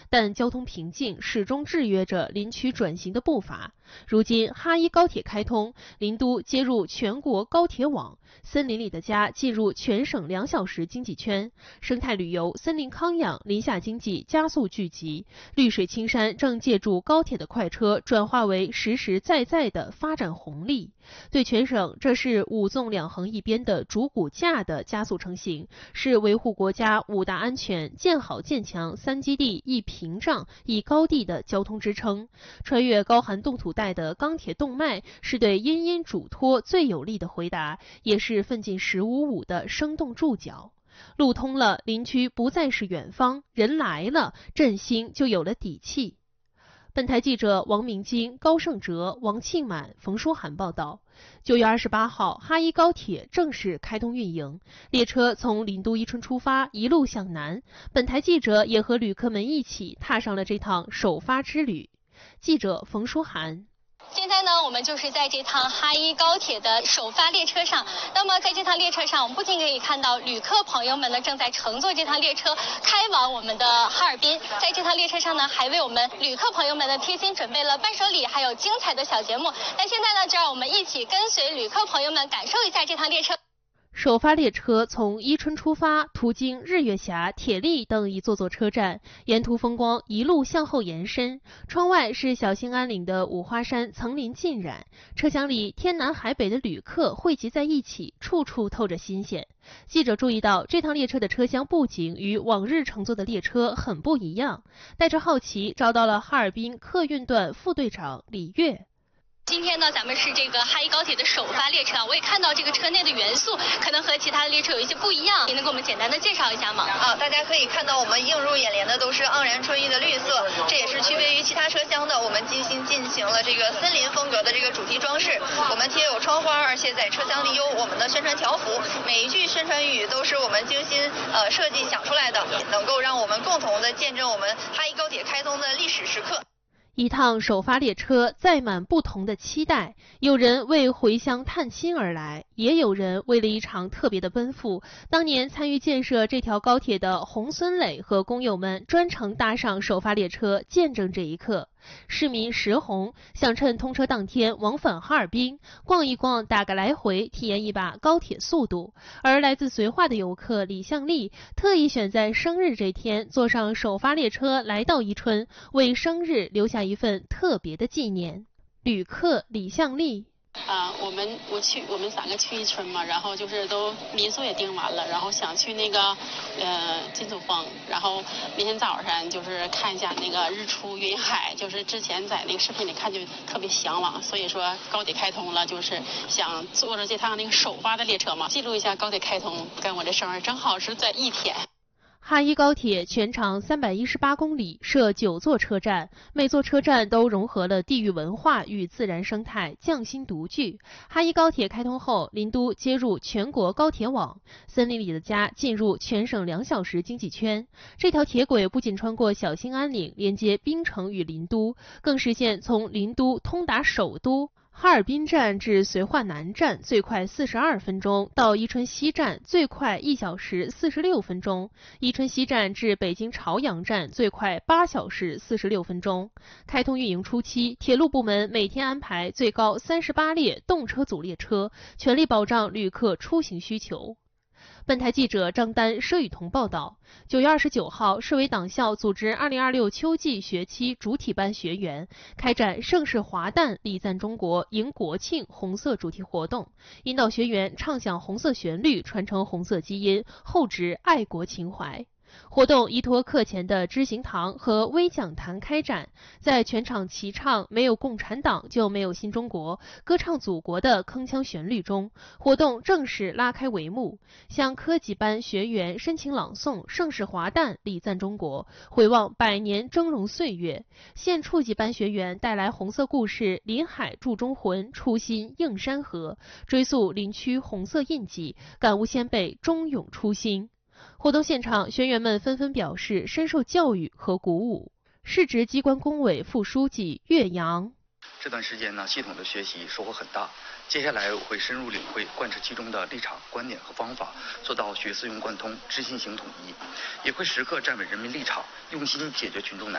但交通瓶颈始终制约着林区转型的步伐。如今哈一高铁开通，林都接入全国高铁网，森林里的家进入全省2小时经济圈，生态旅游、森林康养、林下经济加速聚集，绿水青山正借助高铁的快车转化为实实在在的发展红利。对全省，这是5纵2横一边的主骨架的加速成型，是维护国家5大安全、建好建强3基地1屏障1高地的交通支撑。穿越高寒冻土带的钢铁动脉，是对殷殷嘱托最有力的回答，也是奋进1055的生动注脚。路通了，林区不再是远方，人来了，振兴就有了底气。本台记者王明金、高胜哲、王庆满、冯书涵报道：9月28号，哈一高铁正式开通运营，列车从林都伊春出发，一路向南。本台记者也和旅客们一起踏上了这趟首发之旅。记者冯书涵。 现在呢，我们就是在这趟哈一高铁的首发列车上。那么在这趟列车上，我们不仅可以看到旅客朋友们呢正在乘坐这趟列车开往我们的哈尔滨，在这趟列车上呢，还为我们旅客朋友们呢贴心准备了伴手礼，还有精彩的小节目。那现在呢，就让我们一起跟随旅客朋友们感受一下这趟列车。 首发列车从伊春出发，途经日月峡、铁力等一座车站，沿途风光一路向后延伸。窗外是小兴安岭的五花山层林尽染，车厢里天南海北的旅客汇集在一起，处处透着新鲜。记者注意到，这趟列车的车厢布景与往日乘坐的列车很不一样，带着好奇找到了哈尔滨客运段副队长李跃。 今天呢，咱们是这个哈一高铁的首发列车啊，我也看到这个车内的元素可能和其他的列车有一些不一样，你能给我们简单的介绍一下吗？ 大家可以看到我们映入眼帘的都是盎然春意的绿色，这也是区别于其他车厢的。我们精心进行了这个森林风格的这个主题装饰，我们贴有窗花，而且在车厢里有我们的宣传条幅，每一句宣传语都是我们精心设计想出来的，能够让我们共同的见证我们哈一高铁开通的历史时刻。 一趟首发列车载满不同的期待，有人为回乡探亲而来，也有人为了一场特别的奔赴。当年参与建设这条高铁的洪孙磊和工友们专程搭上首发列车，见证这一刻。市民石红想趁通车当天往返哈尔滨，逛一逛，打个来回，体验一把高铁速度。而来自绥化的游客李向丽特意选在生日这天坐上首发列车来到伊春，为生日留下一份特别的纪念。旅客李向丽。 我们3个去伊春嘛，然后就是都民宿也订完了，然后想去那个金祖峰，然后明天早上就是看一下那个日出云海，就是之前在那个视频里看就特别向往，所以说高铁开通了，就是想坐着这趟那个首发的列车嘛，记录一下高铁开通跟我这生日正好是在一天。 哈一高铁全长318公里，设9座车站，每座车站都融合了地域文化与自然生态，匠心独具。哈一高铁开通后，林都接入全国高铁网，森林里的家进入全省2小时经济圈。这条铁轨不仅穿过小兴安岭，连接槟城与林都，更实现从林都通达首都。哈尔滨站至绥化南站最快42分钟，到伊春西站最快1小时46分钟，伊春西站至北京朝阳站最快8小时46分钟。开通运营初期，铁路部门每天安排最高38列动车组列车，全力保障旅客出行需求。本台记者张丹、佘雨桐报道：9月29号，市委党校组织2026秋季学期主体班学员开展盛世华诞礼赞中国迎国庆红色主题活动，引导学员唱响红色旋律，传承红色基因，厚植爱国情怀。活动依托课前的知行堂和微讲坛开展，在全场齐唱没有共产党就没有新中国，歌唱祖国的铿锵旋律中，活动正式拉开帷幕。向科级班学员深情朗诵盛世华诞礼赞中国，回望100年峥嵘岁月。县处级班学员带来红色故事林海铸中魂，初心映山河，追溯林区红色印记，感悟先辈忠勇初心。活动现场，学员们纷纷表示深受教育和鼓舞。市直机关工委副书记岳阳： 这段时间呢，系统的学习收获很大。接下来我会深入领会、贯彻其中的立场、观点和方法，做到学思用贯通、知信行统一，也会时刻站稳人民立场，用心解决群众难题。